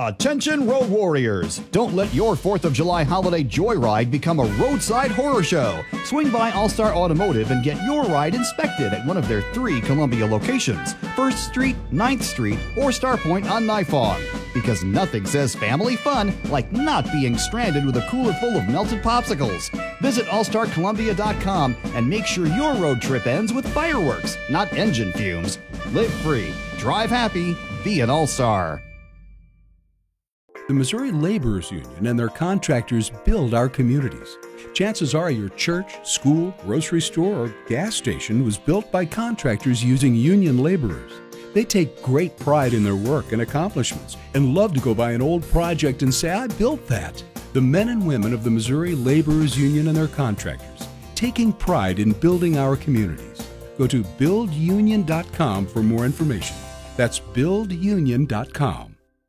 Attention road warriors! Don't let your 4th of July holiday joyride become a roadside horror show. Swing by All-Star Automotive and get your ride inspected at one of their 3 Columbia locations, 1st Street, 9th Street, or Starpoint on Nifong. Because nothing says family fun like not being stranded with a cooler full of melted popsicles. Visit allstarcolumbia.com and make sure your road trip ends with fireworks, not engine fumes. Live free, drive happy, be an All-Star. The Missouri Laborers Union and their contractors build our communities. Chances are your church, school, grocery store, or gas station was built by contractors using union laborers. They take great pride in their work and accomplishments and love to go by an old project and say, I built that. The men and women of the Missouri Laborers Union and their contractors, taking pride in building our communities. Go to buildunion.com for more information. That's buildunion.com.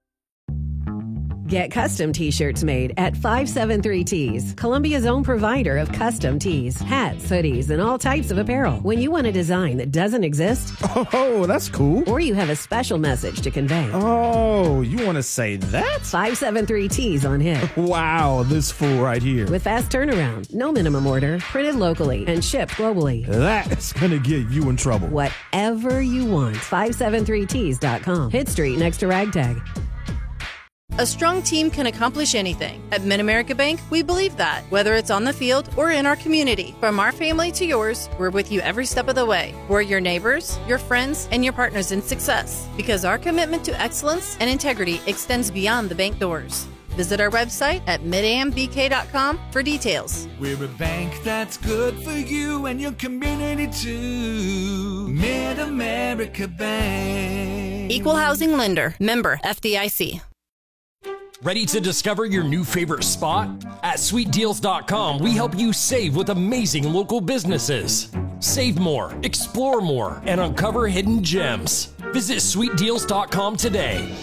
Get custom t-shirts made at 573 Tees, Columbia's own provider of custom tees, hats, hoodies, and all types of apparel. When you want a design that doesn't exist, oh, that's cool. Or you have a special message to convey. Oh, you want to say that? 573 Tees on hip. Wow, this fool right here. With fast turnaround, no minimum order, printed locally, and shipped globally. That's going to get you in trouble. Whatever you want, 573tees.com. Hit Street next to Ragtag. A strong team can accomplish anything. At Mid-America Bank, we believe that. Whether it's on the field or in our community, from our family to yours, we're with you every step of the way. We're your neighbors, your friends, and your partners in success. Because our commitment to excellence and integrity extends beyond the bank doors. Visit our website at midambk.com for details. We're a bank that's good for you and your community too. Mid-America Bank. Equal housing lender. Member FDIC. Ready to discover your new favorite spot? At sweetdeals.com, we help you save with amazing local businesses. Save more, explore more, and uncover hidden gems. Visit sweetdeals.com today.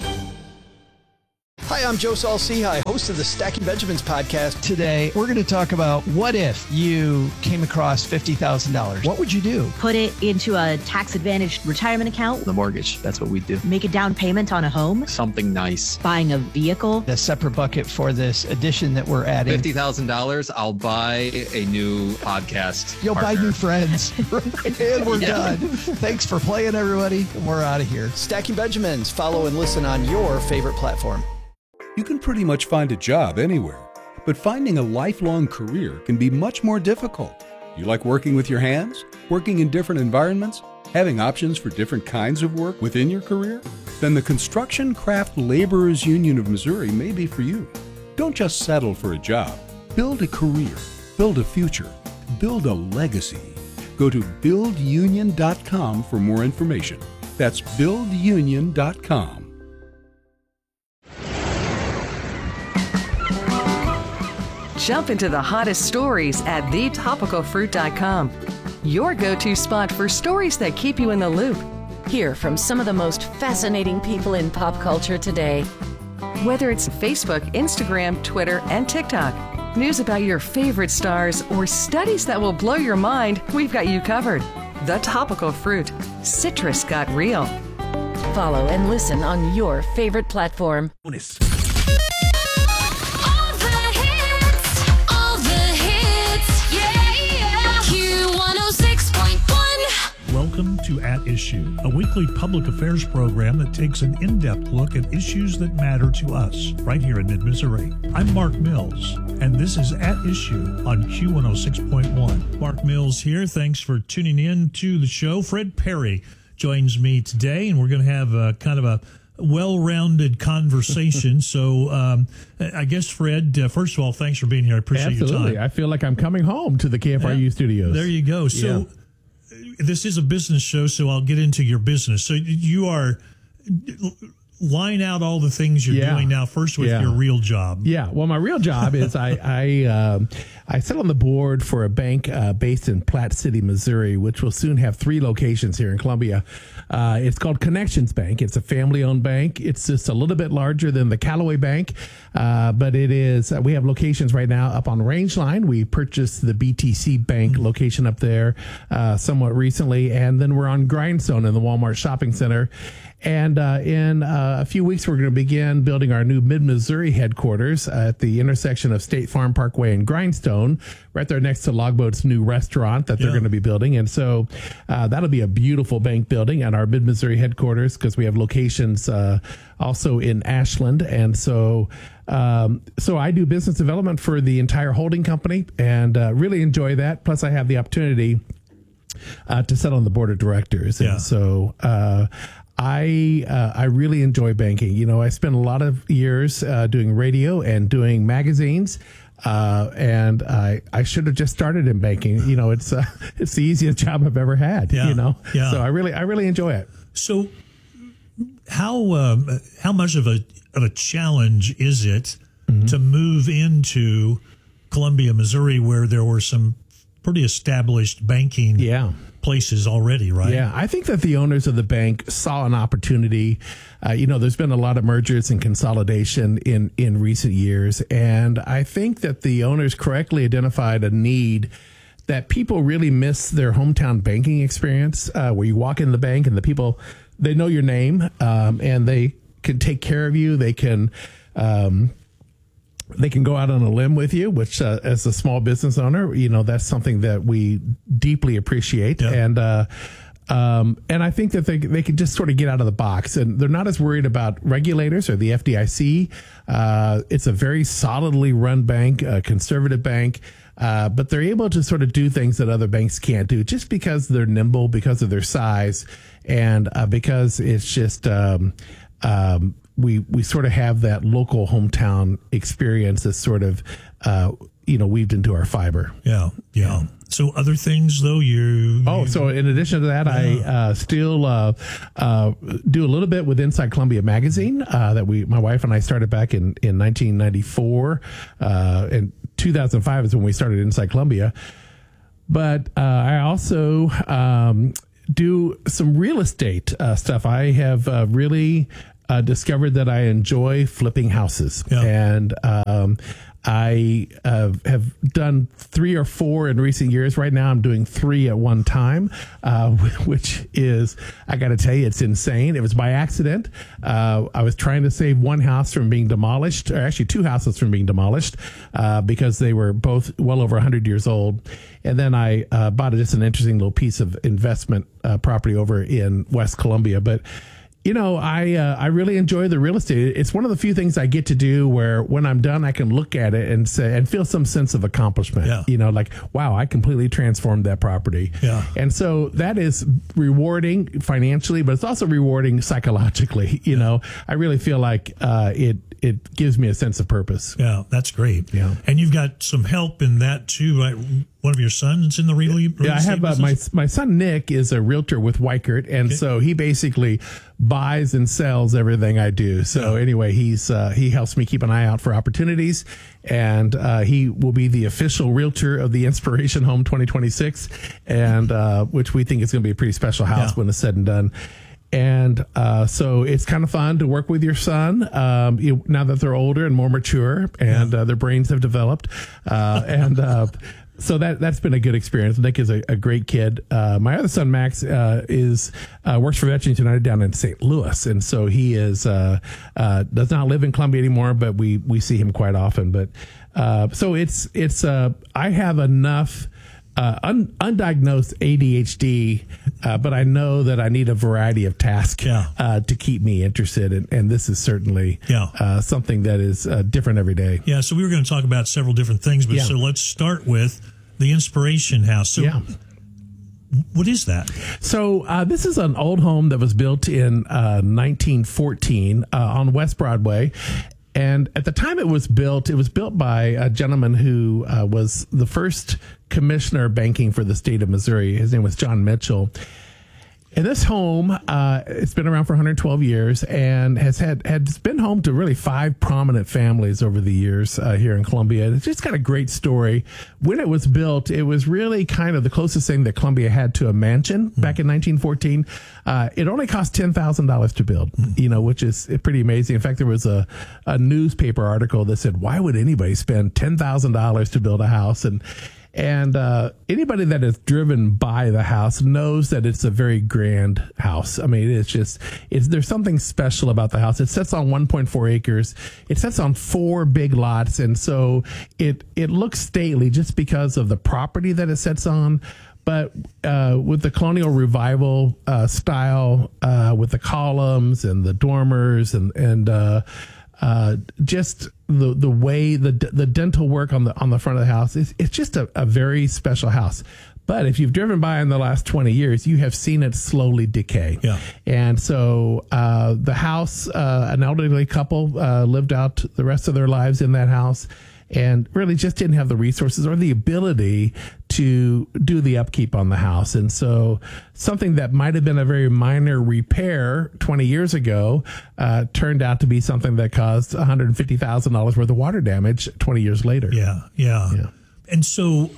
Hi, I'm Joe Saul-Sehy, host of the Stacking Benjamins podcast. Today, we're going to talk about what if you came across $50,000. What would you do? Put it into a tax-advantaged retirement account. The mortgage, that's what we do. Make a down payment on a home. Something nice. Buying a vehicle. A separate bucket for this addition that we're adding. $50,000, I'll buy a new podcast. You'll partner. buy new friends. And we're done. Thanks for playing, everybody. We're out of here. Stacking Benjamins. Follow and listen on your favorite platform. You can pretty much find a job anywhere, but finding a lifelong career can be much more difficult. You like working with your hands? Working in different environments? Having options for different kinds of work within your career? Then the Construction Craft Laborers Union of Missouri may be for you. Don't just settle for a job. Build a career. Build a future. Build a legacy. Go to buildunion.com for more information. That's buildunion.com. Jump into the hottest stories at thetopicalfruit.com. Your go-to spot for stories that keep you in the loop. Hear from some of the most fascinating people in pop culture today. Whether it's Facebook, Instagram, Twitter, and TikTok, news about your favorite stars, or studies that will blow your mind, we've got you covered. The Topical Fruit. Citrus got real. Follow and listen on your favorite platform. Welcome to At Issue, a weekly public affairs program that takes an in-depth look at issues that matter to us right here in Mid-Missouri. I'm Mark Mills, and this is At Issue on Q106.1. Mark Mills here. Thanks for tuning in to the show. Fred Perry joins me today, and we're going to have a kind of a well-rounded conversation. So I guess, Fred, first of all, thanks for being here. I appreciate your time. Absolutely. I feel like I'm coming home to the KFRU studios. There you go. So this is a business show, so I'll get into your business. So you are line out all the things you're doing now. First with your real job. Yeah. Well, my real job is I I sit on the board for a bank based in Platte City, Missouri, which will soon have 3 locations here in Columbia. It's called Connections Bank. It's a family-owned bank. It's just a little bit larger than the Callaway Bank, but it is. We have locations right now up on Rangeline. We purchased the BTC Bank location up there somewhat recently, and then we're on Grindstone in the Walmart Shopping Center. And in a few weeks, we're going to begin building our new Mid-Missouri headquarters at the intersection of State Farm Parkway and Grindstone, right there next to Logboat's new restaurant that they're going to be building. And so that'll be a beautiful bank building at our Mid-Missouri headquarters, because we have locations also in Ashland. And so I do business development for the entire holding company, and really enjoy that. Plus, I have the opportunity to sit on the board of directors. And so I really enjoy banking. You know, I spent a lot of years doing radio and doing magazines, and I should have just started in banking. You know, it's the easiest job I've ever had. You know, so I really enjoy it. So, how much of a challenge is it to move into Columbia, Missouri, where there were some pretty established banking places already, right? Yeah, I think that the owners of the bank saw an opportunity. You know, there's been a lot of mergers and consolidation in recent years, and I think that the owners correctly identified a need that people really miss their hometown banking experience, where you walk in the bank and the people, they know your name, and they can take care of you. They can go out on a limb with you, which as a small business owner, you know, that's something that we deeply appreciate. And I think that they can just sort of get out of the box, and they're not as worried about regulators or the FDIC. It's a very solidly run bank, a conservative bank, but they're able to sort of do things that other banks can't do, just because they're nimble, because of their size, and because it's just we sort of have that local hometown experience that's sort of, weaved into our fiber. Yeah. So other things, though, so in addition to that, I still do a little bit with Inside Columbia magazine that my wife and I started back in 1994. And 2005 is when we started Inside Columbia. But I also do some real estate stuff. I have really discovered that I enjoy flipping houses, and I have done 3 or 4 in recent years. Right now, I'm doing 3 at one time, which is, I got to tell you, it's insane. It was by accident. I was trying to save one house from being demolished, or actually 2 houses from being demolished, because they were both well over 100 years old. And then I bought just an interesting little piece of investment property over in West Columbia. But you know, I really enjoy the real estate. It's one of the few things I get to do where when I'm done, I can look at it and say, and feel some sense of accomplishment. Yeah. You know, like, wow, I completely transformed that property. Yeah. And so that is rewarding financially, but it's also rewarding psychologically. You know, I really feel like it gives me a sense of purpose. Yeah, that's great. Yeah. And you've got some help in that too, right? One of your sons in the real estate I have my son Nick is a realtor with Weichert, and so he basically buys and sells everything I do. So anyway, he helps me keep an eye out for opportunities, and he will be the official realtor of the Inspiration Home 2026, and which we think is going to be a pretty special house when it's said and done. And so it's kind of fun to work with your son now that they're older and more mature, and their brains have developed, so that's been a good experience. Nick is a great kid. My other son, Max, works for Veterans United down in St. Louis. And so he does not live in Columbia anymore, but we see him quite often. But so it's I have enough undiagnosed ADHD, but I know that I need a variety of tasks to keep me interested. And this is certainly something that is different every day. Yeah, so we were going to talk about several different things, but so let's start with the Inspiration House. So what is that? So this is an old home that was built in 1914 on West Broadway. And at the time it was built by a gentleman who was the first commissioner of banking for the state of Missouri. His name was John Mitchell. And this home, it's been around for 112 years and has been home to really 5 prominent families over the years here in Columbia. It's just got a great story. When it was built, it was really kind of the closest thing that Columbia had to a mansion back in 1914. It only cost $10,000 to build, which is pretty amazing. In fact, there was a newspaper article that said, why would anybody spend $10,000 to build a house? And anybody that has driven by the house knows that it's a very grand house. I mean, there's something special about the house. It sits on 1.4 acres. It sits on 4 big lots. And so it looks stately just because of the property that it sits on. But with the colonial revival style, with the columns and the dormers and just the way the dental work on the front of the house, it's just a very special house. But if you've driven by in the last 20 years, you have seen it slowly decay. Yeah. And so the house, an elderly couple lived out the rest of their lives in that house and really just didn't have the resources or the ability to do the upkeep on the house. And so something that might have been a very minor repair 20 years ago turned out to be something that caused $150,000 worth of water damage 20 years later. Yeah. And so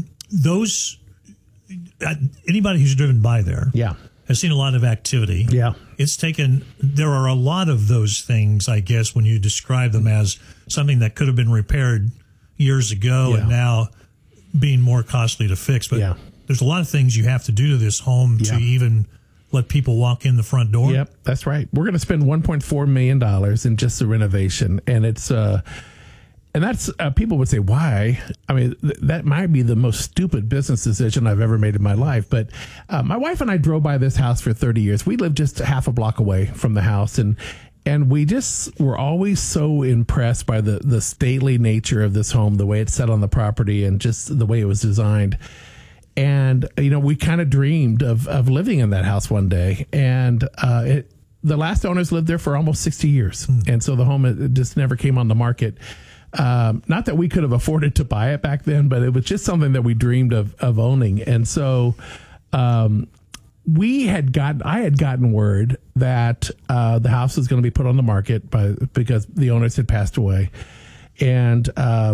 anybody who's driven by there has seen a lot of activity. Yeah. There are a lot of those things, I guess, when you describe them as something that could have been repaired years ago and now being more costly to fix. But there's a lot of things you have to do to this home to even let people walk in the front door. Yep, that's right. We're going to spend $1.4 million in just the renovation. And it's... And that's, people would say, why? I mean, that might be the most stupid business decision I've ever made in my life. But my wife and I drove by this house for 30 years. We lived just half a block away from the house. And we just were always so impressed by the stately nature of this home, the way it's set on the property and just the way it was designed. And, we kind of dreamed of living in that house one day. And the last owners lived there for almost 60 years. And so the home it just never came on the market. Not that we could have afforded to buy it back then, but it was just something that we dreamed of owning. And so I had gotten word that the house was going to be put on the market because the owners had passed away. And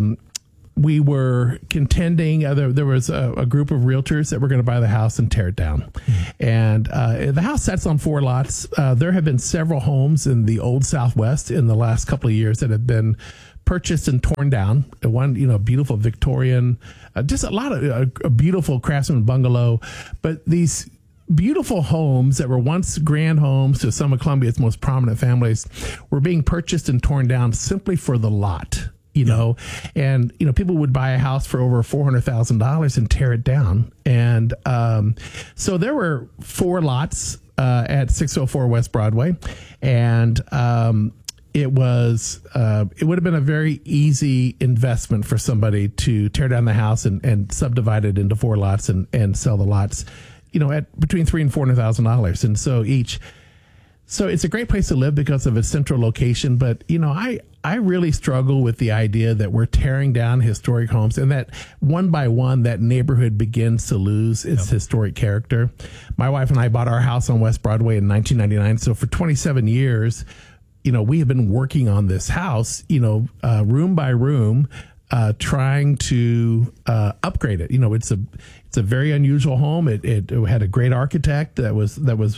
we were contending. There was a group of realtors that were going to buy the house and tear it down. And the house sits on 4 lots. There have been several homes in the Old Southwest in the last couple of years that have been purchased and torn down. One, beautiful Victorian, just a lot of a beautiful craftsman bungalow. But these beautiful homes that were once grand homes to some of Columbia's most prominent families were being purchased and torn down simply for the lot. And people would buy a house for over $400,000 and tear it down. And so there were 4 lots at 604 West Broadway, and it would have been a very easy investment for somebody to tear down the house and subdivide it into 4 lots and sell the lots, at between $300,000 and $400,000. And so so it's a great place to live because of its central location. But, I really struggle with the idea that we're tearing down historic homes and that one by one, that neighborhood begins to lose its historic character. My wife and I bought our house on West Broadway in 1999. So for 27 years, we have been working on this house, room by room, trying to upgrade it. It's a very unusual home. It had a great architect that was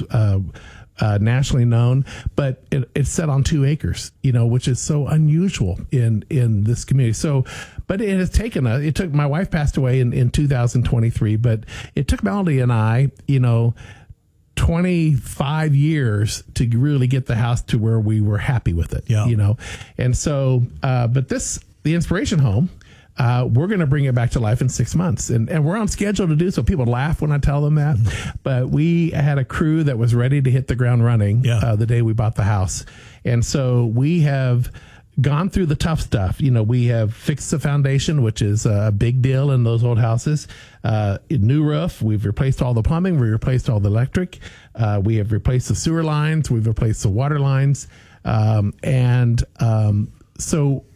nationally known, but it's set on 2 acres, which is so unusual in this community. So, but it has taken my wife passed away in 2023, but it took Melody and I, 25 years to really get the house to where we were happy with it, And so, but the Inspiration Home, we're going to bring it back to life in 6 months, and we're on schedule to do so. People laugh when I tell them that, but we had a crew that was ready to hit the ground running the day we bought the house. And so we have gone through the tough stuff. We have fixed the foundation, which is a big deal in those old houses. New roof. We've replaced all the plumbing. We replaced all the electric. We have replaced the sewer lines. We've replaced the water lines. So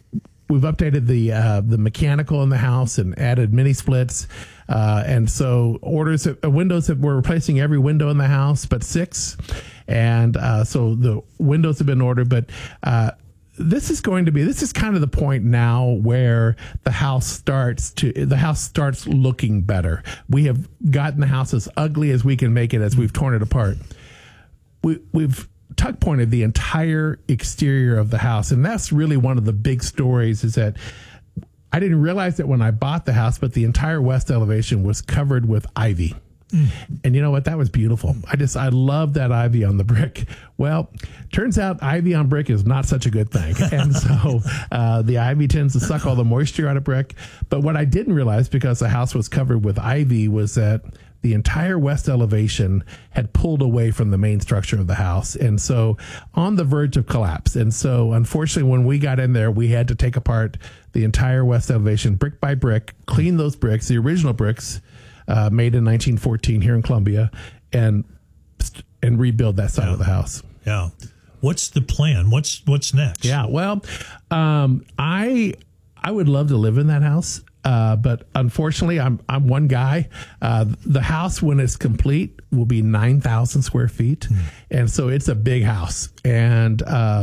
we've updated the mechanical in the house and added mini splits. And so windows we're replacing every window in the house but 6. And so the windows have been ordered, but this is kind of the point now where the house starts looking better. We have gotten the house as ugly as we can make it as we've torn it apart. We've tuck pointed the entire exterior of the house, and that's really one of the big stories. Is that I didn't realize that when I bought the house, but the entire west elevation was covered with ivy. And you know what? That was beautiful. I love that ivy on the brick. Well, turns out ivy on brick is not such a good thing. And so the ivy tends to suck all the moisture out of brick. But what I didn't realize, because the house was covered with ivy, was that the entire west elevation had pulled away from the main structure of the house. And so on the verge of collapse. And so unfortunately, when we got in there, we had to take apart the entire west elevation brick by brick, clean those bricks, the original bricks, made in 1914 here in Columbia, and rebuild that side of the house. Yeah. What's the plan? What's next? Yeah. Well, I would love to live in that house, but unfortunately, I'm one guy. The house, when it's complete, will be 9,000 square feet, and so it's a big house. And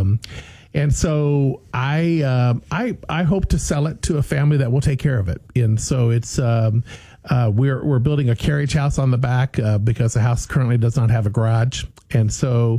so I hope to sell it to a family that will take care of it. And so it's we're building a carriage house on the back because the house currently does not have a garage, and so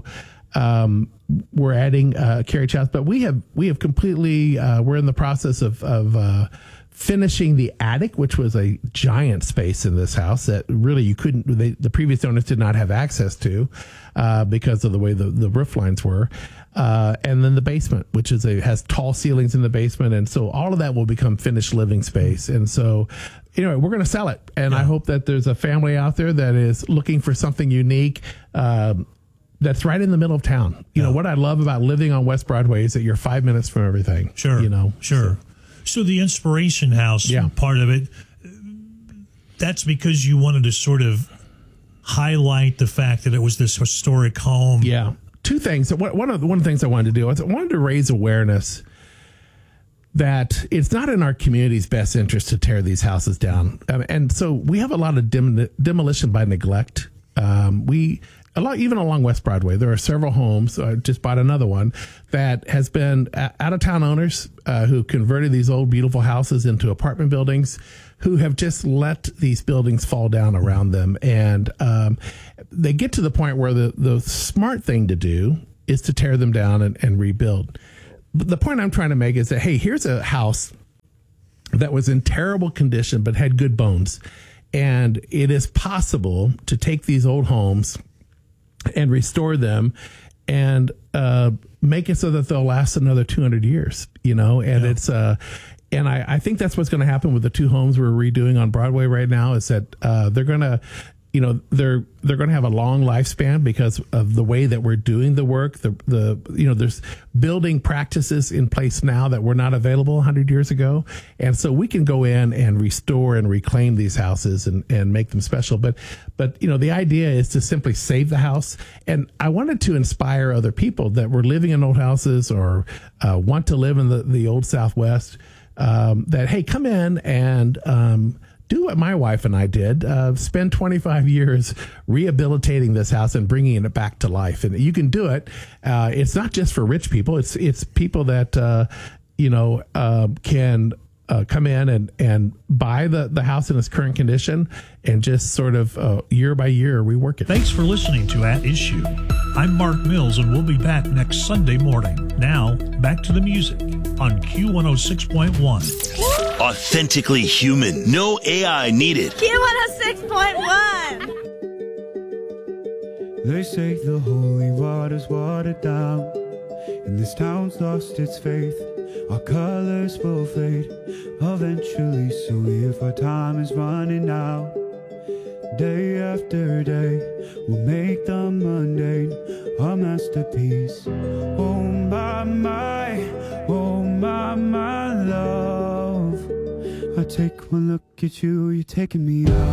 we're adding a carriage house. But we have completely we're in the process of finishing the attic, which was a giant space in this house that really the previous owners did not have access to because of the way the roof lines were. And then the basement, which has tall ceilings in the basement. And so all of that will become finished living space. And so, we're going to sell it. And I hope that there's a family out there that is looking for something unique, that's right in the middle of town. You know, what I love about living on West Broadway is that you're 5 minutes from everything. Sure. Sure. So the Inspiration House part of it, that's because you wanted to sort of highlight the fact that it was this historic home. Yeah. Two things. One of the things I wanted to do is I wanted to raise awareness that it's not in our community's best interest to tear these houses down. And so we have a lot of demolition by neglect. Even along West Broadway, there are several homes. I just bought another one that has been out-of-town owners who converted these old, beautiful houses into apartment buildings, who have just let these buildings fall down around them. And they get to the point where the smart thing to do is to tear them down and rebuild. But the point I'm trying to make is that, hey, here's a house that was in terrible condition but had good bones. And it is possible to take these old homes and restore them and make it so that they'll last another 200 years, and it's and I think that's what's going to happen with the two homes we're redoing on Broadway right now, is that they're going to, they're going to have a long lifespan because of the way that we're doing the work. There's building practices in place now that were not available 100 years ago. And so we can go in and restore and reclaim these houses and make them special. But the idea is to simply save the house. And I wanted to inspire other people that were living in old houses or want to live in the old Southwest, that, hey, come in and do what my wife and I did, spend 25 years rehabilitating this house and bringing it back to life. And you can do it. It's not just for rich people. It's people that, can come in and buy the house in its current condition and just sort of year by year rework it. Thanks for listening to At Issue. I'm Mark Mills, and we'll be back next Sunday morning. Now, back to the music on Q106.1. Authentically human. No AI needed. Q106.1. They say the holy water's watered down, and this town's lost its faith. Our colors will fade eventually, so if our time is running out, day after day, we'll make the mundane a masterpiece. Oh my love, I take one look at you, you're taking me out.